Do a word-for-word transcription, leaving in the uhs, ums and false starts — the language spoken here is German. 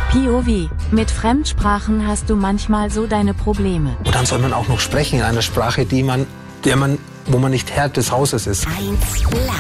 P O V. Mit Fremdsprachen hast du manchmal so deine Probleme. Und dann soll man auch noch sprechen in einer Sprache, die man, der man, wo man nicht Herr des Hauses ist. eins